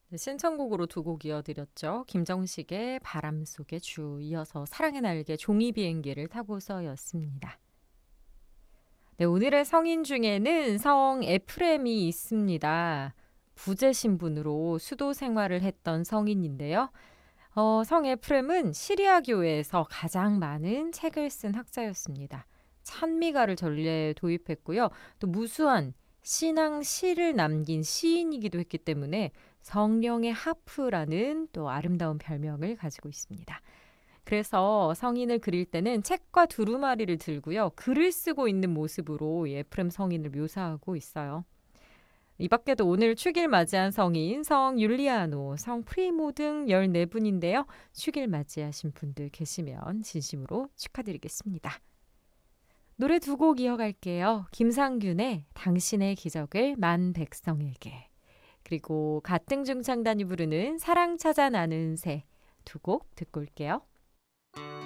네, 신청곡으로 두 곡 이어드렸죠. 김정식의 바람 속의 주, 이어서 사랑의 날개 종이 비행기를 타고서였습니다. 네, 오늘의 성인 중에는 성 에프렘이 있습니다. 부재 신분으로 수도 생활을 했던 성인인데요. 성 에프렘은 시리아 교회에서 가장 많은 책을 쓴 학자였습니다. 찬미가를 전례에 도입했고요. 또 무수한 신앙 시를 남긴 시인이기도 했기 때문에 성령의 하프라는 또 아름다운 별명을 가지고 있습니다. 그래서 성인을 그릴 때는 책과 두루마리를 들고요. 글을 쓰고 있는 모습으로 이 에프렘 성인을 묘사하고 있어요. 이 밖에도 오늘 축일 맞이한 성인 성 율리아노, 성 프리모 등 14분인데요. 축일 맞이하신 분들 계시면 진심으로 축하드리겠습니다. 노래 두 곡 이어갈게요. 김상균의 당신의 기적을 만 백성에게, 그리고 가등중창단이 부르는 사랑 찾아 나는 새, 두 곡 듣고 올게요.